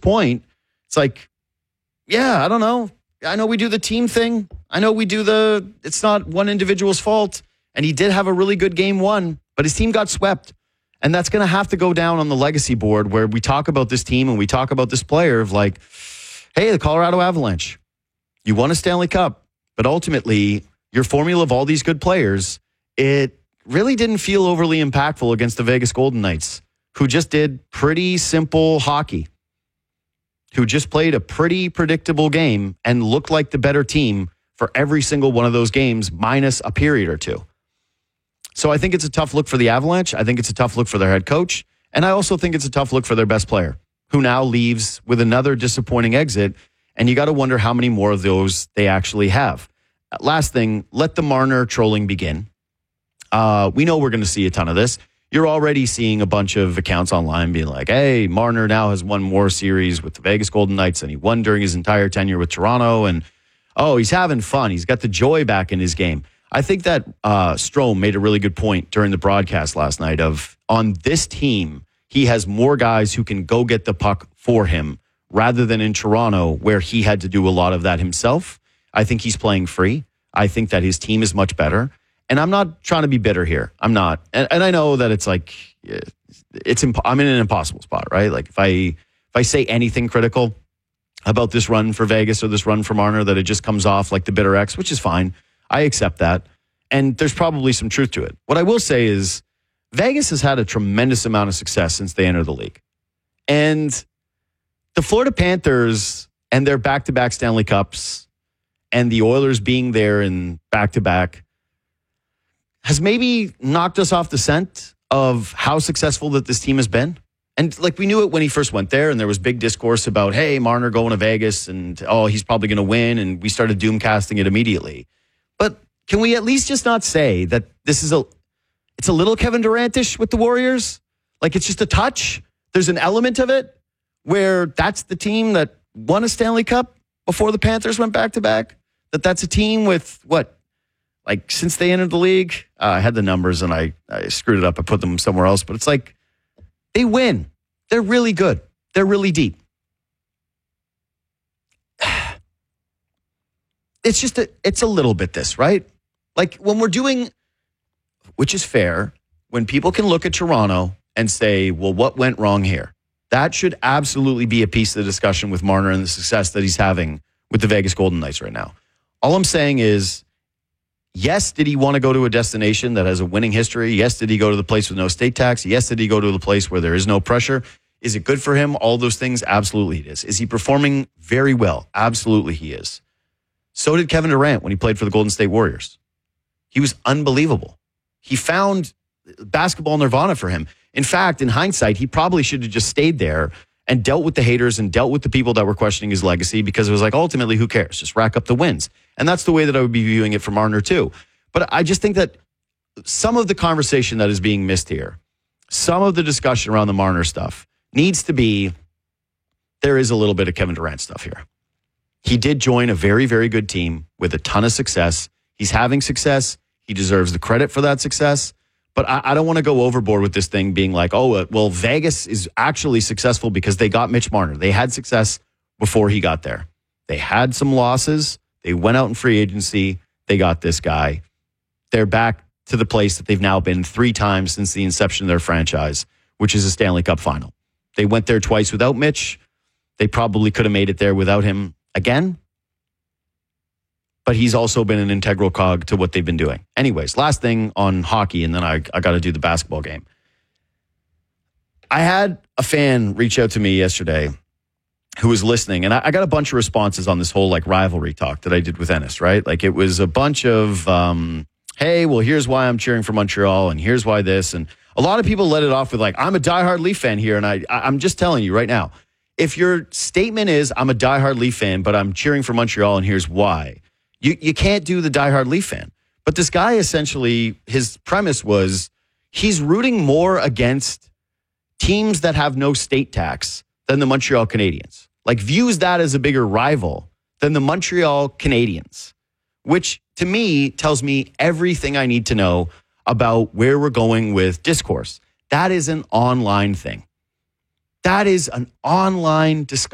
point, it's like, yeah, I don't know. I know we do the team thing. I know we do it's not one individual's fault. And he did have a really good game one, but his team got swept. And that's going to have to go down on the legacy board where we talk about this team and we talk about this player of like, hey, the Colorado Avalanche, you won a Stanley Cup, but ultimately your formula of all these good players, it really didn't feel overly impactful against the Vegas Golden Knights, who just did pretty simple hockey, who just played a pretty predictable game and looked like the better team for every single one of those games, minus a period or two. So I think it's a tough look for the Avalanche. I think it's a tough look for their head coach. And I also think it's a tough look for their best player, who now leaves with another disappointing exit. And you got to wonder how many more of those they actually have. Last thing, let the Marner trolling begin. We know we're going to see a ton of this. You're already seeing a bunch of accounts online being like, hey, Marner now has won more series with the Vegas Golden Knights than he won during his entire tenure with Toronto. And, oh, he's having fun. He's got the joy back in his game. I think that Strome made a really good point during the broadcast last night of, on this team, he has more guys who can go get the puck for him rather than in Toronto where he had to do a lot of that himself. I think he's playing free. I think that his team is much better. And I'm not trying to be bitter here. I'm not. And I know that it's like, I'm in an impossible spot, right? Like if I say anything critical about this run for Vegas or this run for Marner, that it just comes off like the bitter X, which is fine. I accept that. And there's probably some truth to it. What I will say is Vegas has had a tremendous amount of success since they entered the league. And the Florida Panthers and their back-to-back Stanley Cups and the Oilers being there in back-to-back has maybe knocked us off the scent of how successful that this team has been. And like we knew it when he first went there, and there was big discourse about, hey, Marner going to Vegas and, oh, he's probably going to win. And we started doomcasting it immediately. But can we at least just not say that this is it's a little Kevin Durant-ish with the Warriors? Like it's just a touch. There's an element of it where that's the team that won a Stanley Cup before the Panthers went back-to-back. That's a team with what? Like since they entered the league, I had the numbers and I screwed it up. I put them somewhere else. But it's like they win. They're really good. They're really deep. It's just it's a little bit this, right? Like when we're doing, which is fair, when people can look at Toronto and say, well, what went wrong here? That should absolutely be a piece of the discussion with Marner and the success that he's having with the Vegas Golden Knights right now. All I'm saying is, yes, did he want to go to a destination that has a winning history? Yes, did he go to the place with no state tax? Yes, did he go to the place where there is no pressure? Is it good for him? All those things, absolutely it is. Is he performing very well? Absolutely he is. So did Kevin Durant when he played for the Golden State Warriors. He was unbelievable. He found basketball nirvana for him. In fact, in hindsight, he probably should have just stayed there and dealt with the haters and dealt with the people that were questioning his legacy, because it was like, ultimately, who cares? Just rack up the wins. And that's the way that I would be viewing it for Marner too. But I just think that some of the conversation that is being missed here, some of the discussion around the Marner stuff needs to be, there is a little bit of Kevin Durant stuff here. He did join a very, very good team with a ton of success. He's having success. He deserves the credit for that success. But I don't want to go overboard with this thing being like, oh, well, Vegas is actually successful because they got Mitch Marner. They had success before he got there. They had some losses. They went out in free agency. They got this guy. They're back to the place that they've now been 3 times since the inception of their franchise, which is a Stanley Cup final. They went there twice without Mitch. They probably could have made it there without him again. But he's also been an integral cog to what they've been doing. Anyways, last thing on hockey, and then I got to do the basketball game. I had a fan reach out to me yesterday who was listening, and I got a bunch of responses on this whole like rivalry talk that I did with Ennis, right? Like it was a bunch of, hey, well, here's why I'm cheering for Montreal, and here's why this. And a lot of people let it off with like, I'm a diehard Leaf fan here, and I'm just telling you right now, if your statement is, I'm a diehard Leaf fan, but I'm cheering for Montreal, and here's why, you can't do the diehard Leaf fan. But this guy essentially, his premise was he's rooting more against teams that have no state tax than the Montreal Canadiens. Like views that as a bigger rival than the Montreal Canadiens, which to me tells me everything I need to know about where we're going with discourse. That is an online thing. That is an online discussion.